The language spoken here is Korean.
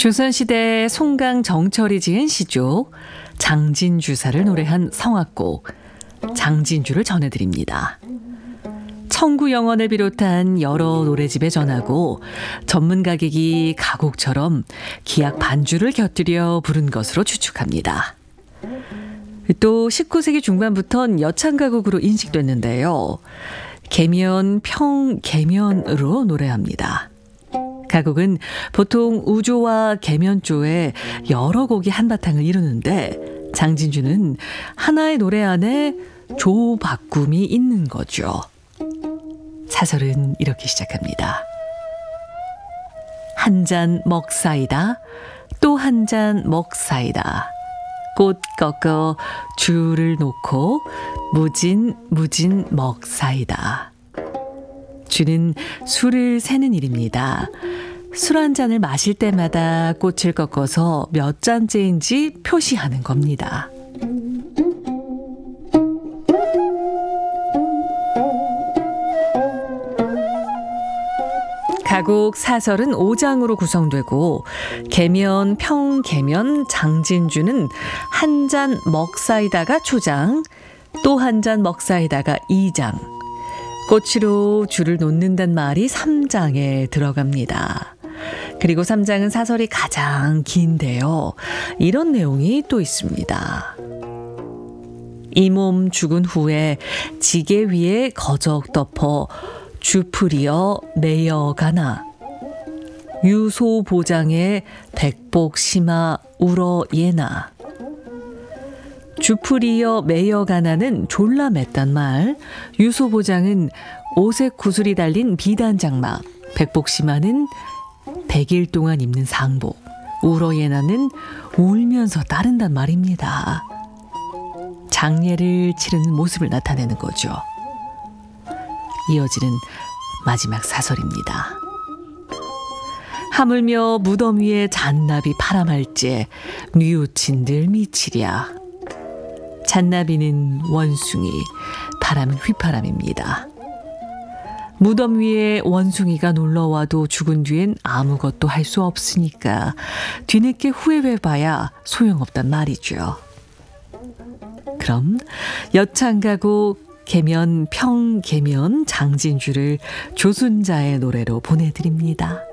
조선시대 송강 정철이 지은 시조 장진주사를 노래한 성악곡 장진주를 전해드립니다. 청구영원을 비롯한 여러 노래집에 전하고 전문 가객이 가곡처럼 기악 반주를 곁들여 부른 것으로 추측합니다. 또 19세기 중반부터는 여창가곡으로 인식됐는데요. 계면, 평, 계면으로 노래합니다. 가곡은 보통 우조와 계면조의 여러 곡이 한바탕을 이루는데 장진주는 하나의 노래 안에 조 바꿈이 있는 거죠. 사설은 이렇게 시작합니다. 한 잔 먹사이다, 또 한 잔 먹사이다. 꽃 꺾어 줄을 놓고 무진 무진 먹사이다. 주는 술을 세는 일입니다. 술 한 잔을 마실 때마다 꽃을 꺾어서 몇 잔째인지 표시하는 겁니다. 가곡 사설은 5장으로 구성되고 계면, 평, 계면, 장진주는 한 잔 먹사이다가 초장, 또 한 잔 먹사이다가 2장, 꽃으로 줄을 놓는다는 말이 3장에 들어갑니다. 그리고 3장은 사설이 가장 긴데요. 이런 내용이 또 있습니다. 이 몸 죽은 후에 지게 위에 거적 덮어 주풀이어 매여가나 유소보장에 백복심아 울어 예나. 주풀이어 매여가나는 졸라 맸단 말, 유소보장은 오색 구슬이 달린 비단 장막, 백복심아는 100일 동안 입는 상복, 울어 예나는 울면서 따른단 말입니다. 장례를 치르는 모습을 나타내는 거죠. 이어지는 마지막 사설입니다. 하물며 무덤 위에 잔나비 파람할제 뉘우친들 미치랴. 잔나비는 원숭이, 바람은 휘파람입니다. 무덤 위에 원숭이가 놀러와도 죽은 뒤엔 아무것도 할 수 없으니까 뒤늦게 후회해봐야 소용없단 말이죠. 그럼 여창가곡 계면, 평, 계면, 장진주를 조순자의 노래로 보내드립니다.